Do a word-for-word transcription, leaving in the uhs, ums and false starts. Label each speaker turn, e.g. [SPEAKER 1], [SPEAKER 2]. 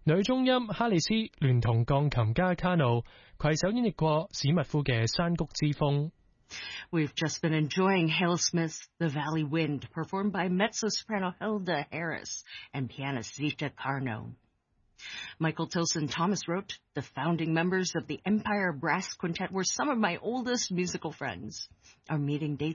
[SPEAKER 1] 女中音哈里斯聯同鋼琴家卡努攜手演繹過史密夫嘅《山谷之風》。
[SPEAKER 2] We've just been enjoying Hale Smith's The Valley Wind, performed by mezzo-soprano Hilda Harris and pianist Zita Carno. Michael Tilson Thomas wrote, "The founding members of the Empire Brass Quintet were some of my oldest musical friends. Our meeting dates